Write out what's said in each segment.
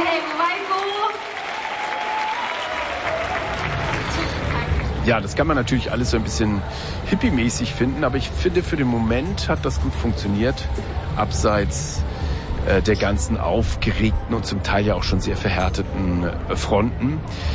Ja, das kann man natürlich alles so ein bisschen hippie-mäßig finden, aber ich finde, für den Moment hat das gut funktioniert, abseits der ganzen aufgeregten und zum Teil ja auch schon sehr verhärteten Fronten.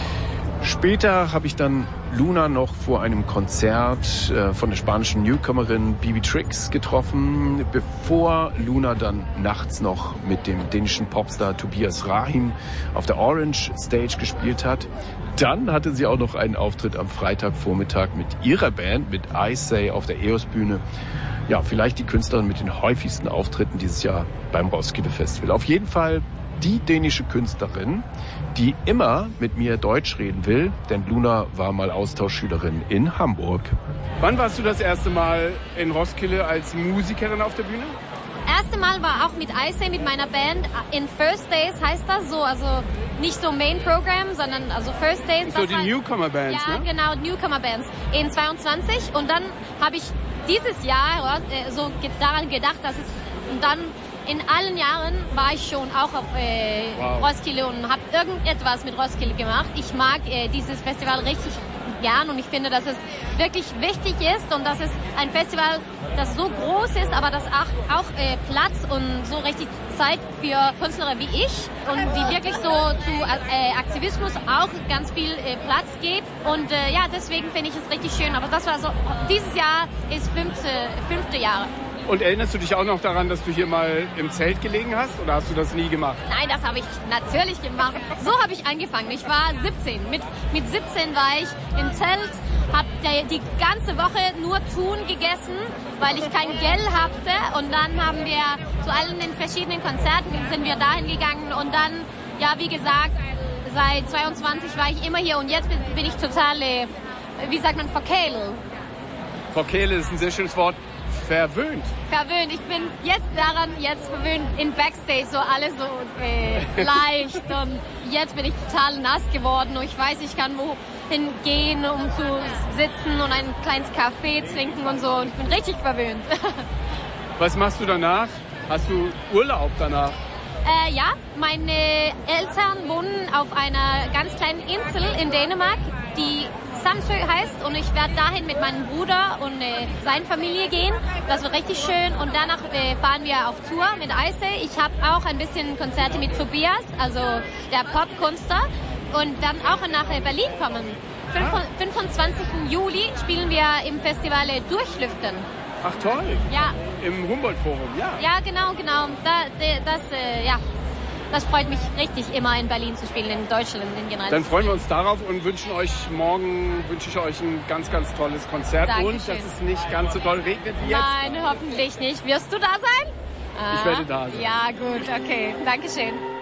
Später habe ich dann Luna noch vor einem Konzert von der spanischen Newcomerin Bibi Trix getroffen, bevor Luna dann nachts noch mit dem dänischen Popstar Tobias Rahim auf der Orange Stage gespielt hat. Dann hatte sie auch noch einen Auftritt am Freitagvormittag mit ihrer Band, mit I Say auf der EOS-Bühne. Ja, vielleicht die Künstlerin mit den häufigsten Auftritten dieses Jahr beim Roskilde Festival. Auf jeden Fall die dänische Künstlerin, die immer mit mir Deutsch reden will, denn Luna war mal Austauschschülerin in Hamburg. Wann warst du das erste Mal in Roskilde als Musikerin auf der Bühne? Erste Mal war auch mit Ice mit meiner Band in First Days, heißt das so, also nicht so Main Program, sondern also First Days. So die Newcomer Bands, ja, ne? Genau, Newcomer Bands in 22 und dann habe ich dieses Jahr so daran gedacht, dass es und dann in allen Jahren war ich schon auch auf Roskilde und habe irgendetwas mit Roskilde gemacht. Ich mag dieses Festival richtig gern und ich finde, dass es wirklich wichtig ist und dass es ein Festival, das so groß ist, aber das auch Platz und so richtig Zeit für Künstler wie ich und die wirklich so zu Aktivismus auch ganz viel Platz gibt und ja, deswegen finde ich es richtig schön. Aber das war so, dieses Jahr ist fünfte Jahr. Und erinnerst du dich auch noch daran, dass du hier mal im Zelt gelegen hast oder hast du das nie gemacht? Nein, das habe ich natürlich gemacht. So habe ich angefangen. Ich war 17. Mit 17 war ich im Zelt, habe die ganze Woche nur Thun gegessen, weil ich kein Geld hatte. Und dann haben wir zu allen den verschiedenen Konzerten sind wir dahin gegangen. Und dann, ja, wie gesagt, seit 22 war ich immer hier und jetzt bin ich total, wie sagt man, verkehlt. Verkehlt ist ein sehr schönes Wort. Verwöhnt. Verwöhnt. Ich bin jetzt verwöhnt in Backstage, so alles so leicht. Und jetzt bin ich total nass geworden und ich weiß, ich kann wohin gehen, um zu sitzen und ein kleines Kaffee trinken und so. Und ich bin richtig verwöhnt. Was machst du danach? Hast du Urlaub danach? Ja, meine Eltern wohnen auf einer ganz kleinen Insel in Dänemark, die Samsø heißt und ich werde dahin mit meinem Bruder und seiner Familie gehen. Das wird richtig schön und danach fahren wir auf Tour mit Ice. Ich habe auch ein bisschen Konzerte mit Tobias, also der Popkünstler und dann auch nach Berlin kommen. 25. Juli spielen wir im Festival Durchlüften. Ach toll. Ja. Im Humboldt-Forum, ja. Ja, genau. Das freut mich richtig, immer in Berlin zu spielen, in Deutschland in generell. Dann freuen wir uns darauf und wünsche ich euch ein ganz, ganz tolles Konzert. Dankeschön. Und dass es nicht ganz so doll regnet wie jetzt. Nein, hoffentlich nicht. Wirst du da sein? Ich werde da sein. Ja, gut, okay. Dankeschön.